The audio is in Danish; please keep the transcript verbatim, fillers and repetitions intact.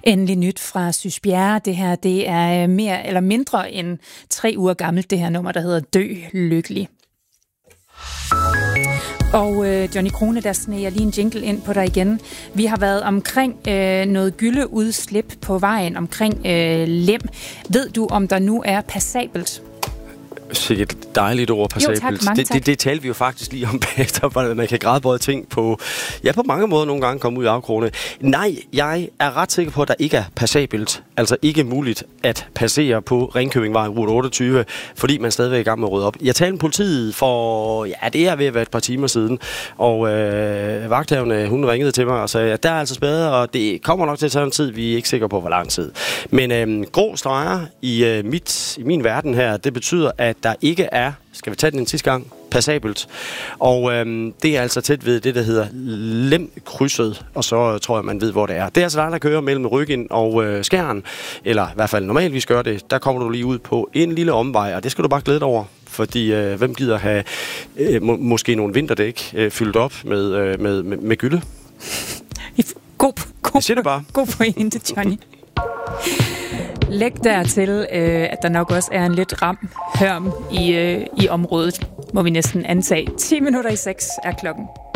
Endelig nyt fra Sysbjerre. Det her, det er mere eller mindre end tre uger gammelt, det her nummer, der hedder Dø Lykkelig. Og øh, Johnny Krone, der sneger lige en jingle ind på dig igen. Vi har været omkring øh, noget gyldeudslip på vejen omkring øh, Lem. Ved du, om der nu er passabelt? Sikkert et dejligt ord, passabelt. Jo, tak, det, det, det talte vi jo faktisk lige om bagefter, hvordan man kan gradbøje ting på, ja, på mange måder nogle gange komme ud af afkrogene. Nej, jeg er ret sikker på, at der ikke er passabelt, altså ikke muligt at passere på Ringkøbingvej rute otteogtyve, fordi man stadigvæk er i gang med at rydde op. Jeg talte med politiet for, ja, det er ved at være et par timer siden, og øh, vagthavende, hun ringede til mig og sagde, at der er altså spadet, og det kommer nok til at tage en tid, vi er ikke sikre på, hvor lang tid. Men øh, grå streger i, øh, mit, i min verden her, det betyder, at der ikke er, skal vi tage den en sidste gang, passabelt. Og øhm, det er altså tæt ved det, der hedder Lemkrydset, og så tror jeg, man ved, hvor det er. Det er altså der, der kører mellem Ryggen og øh, Skjern, eller i hvert fald normalvis gør det. Der kommer du lige ud på en lille omvej, og det skal du bare glæde dig over. Fordi øh, hvem gider have øh, må, måske nogle vinterdæk øh, fyldt op med, øh, med, med, med gylde? God, god, det siger det bare. God pointe, Johnny. Læg dertil, øh, at der nok også er en lidt ram hørm i, øh, i området, må vi næsten antage. ti minutter i seks er klokken.